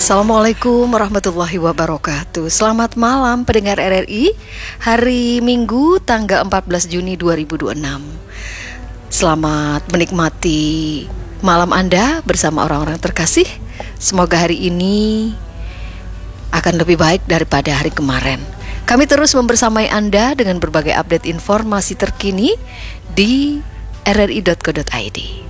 Assalamualaikum warahmatullahi wabarakatuh. Selamat malam pendengar RRI. Hari Minggu tanggal 14 Juni 2026. Selamat menikmati malam Anda bersama orang-orang terkasih. Semoga hari ini akan lebih baik daripada hari kemarin. Kami terus membersamai Anda dengan berbagai update informasi terkini di rri.co.id.